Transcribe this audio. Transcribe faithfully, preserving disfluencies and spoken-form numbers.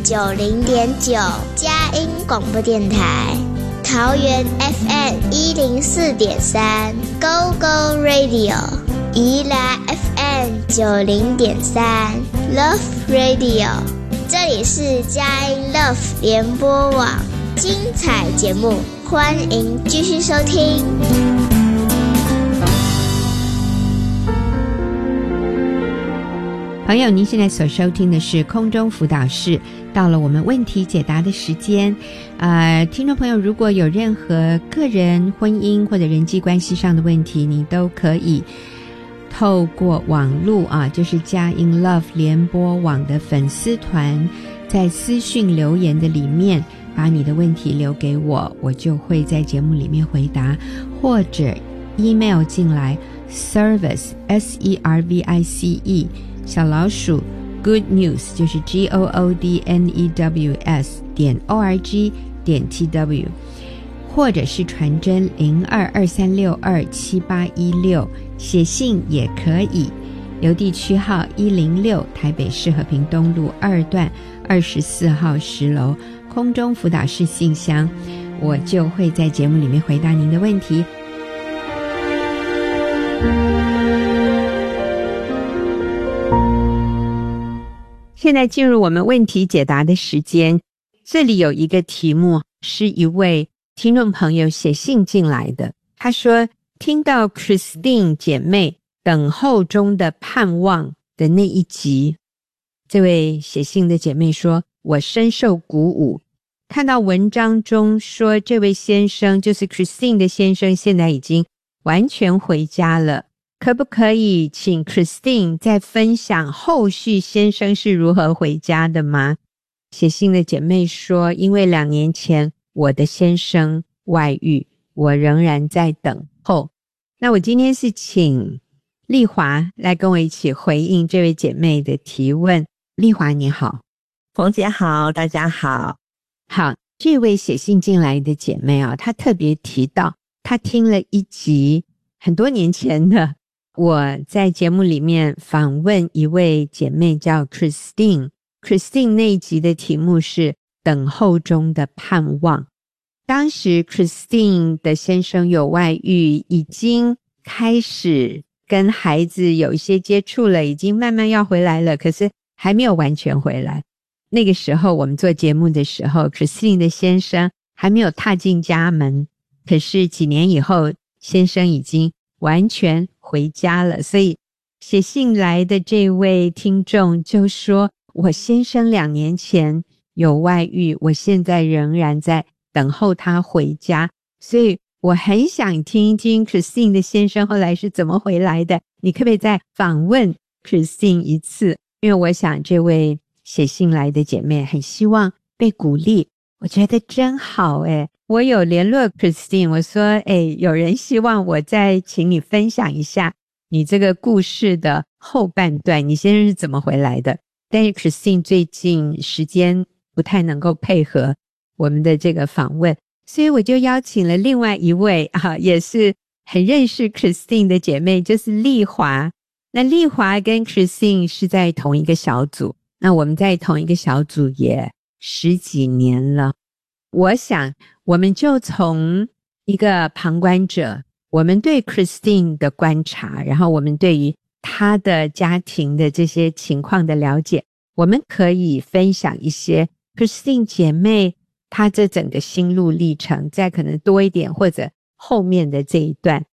九零点九，佳音广播电台。桃园 F M 一零四点三 ，Go Go Radio。宜兰 F M 九零点三 ，Love Radio。这里是佳音 Love 联播网，精彩节目，欢迎继续收听。 朋友，您现在所收听的是空中辅导室，到了我们问题解答的时间。呃，听众朋友，如果有任何个人、婚姻或者人际关系上的问题，你都可以透过网络啊，就是佳音 Love 联播网的粉丝团，在私讯留言的里面把你的问题留给我，我就会在节目里面回答，或者 email 进来 service S E R V I C E 小老鼠 good news 就是 G O O D N E W S 点 O R G 点 T W， 或者是传真零二二三六二七八一六，写信也可以，邮递区号一零六，台北市和平东路二段二十四号十楼，空中辅导室信箱，我就会在节目里面回答您的问题。现在进入我们问题解答的时间，这里有一个题目是一位听众朋友写信进来的，他说听到 Christine 姐妹等候中的盼望的那一集，这位写信的姐妹说，我深受鼓舞，看到文章中说这位先生就是 Christine 的先生现在已经完全回家了，可不可以请 Christine 再分享后续先生是如何回家的吗？写信的姐妹说，因为两年前我的先生外遇，我仍然在等候。那我今天是请丽华来跟我一起回应这位姐妹的提问。丽华你好。 冯姐好，大家好。 好，这位写信进来的姐妹啊，她特别提到她听了一集很多年前的，我在节目里面访问一位姐妹叫 Christine， Christine 那一集的题目是等候中的盼望。当时 Christine 的先生有外遇，已经开始跟孩子有一些接触了，已经慢慢要回来了，可是还没有完全回来。那个时候我们做节目的时候， Christine 的先生还没有踏进家门，可是几年以后先生已经完全回家了。所以写信来的这位听众就说，我先生两年前有外遇，我现在仍然在等候他回家，所以我很想听一听 Christine 的先生后来是怎么回来的，你可不可以再访问 Christine 一次？因为我想这位写信来的姐妹很希望被鼓励，我觉得真好诶。我有联络 Christine， 我说诶，有人希望我再请你分享一下你这个故事的后半段，你先生是怎么回来的。但是 Christine 最近时间不太能够配合我们的这个访问，所以我就邀请了另外一位啊，也是很认识 Christine 的姐妹，就是丽华。那丽华跟 Christine 是在同一个小组，那我们在同一个小组也十几年了。我想我们就从一个旁观者，我们对 Christine 的观察，然后我们对于她的家庭的这些情况的了解，我们可以分享一些 Christine 姐妹她这整个心路历程，再可能多一点或者后面的这一段